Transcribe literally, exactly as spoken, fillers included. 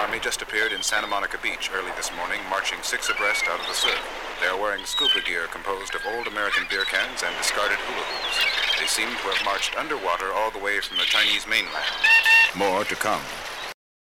Army just appeared in Santa Monica Beach early this morning, marching six abreast out of the surf. They are wearing scuba gear composed of old American beer cans and discarded hula hoops. They seem to have marched underwater all the way from the Chinese mainland. More to come.